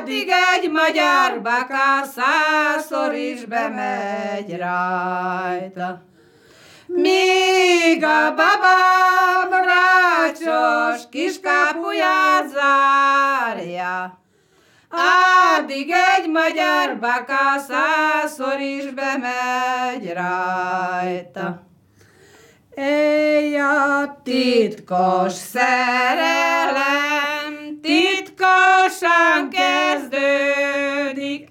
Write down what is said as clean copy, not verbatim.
addig egy magyar baka 100-szor is bemegy rajta. Míg a babám rácsos kis kapuját zárja, addig egy magyar baka 100-szor is bemegy rajta. Éjjel titkos szerelem, titkosan kezdődik,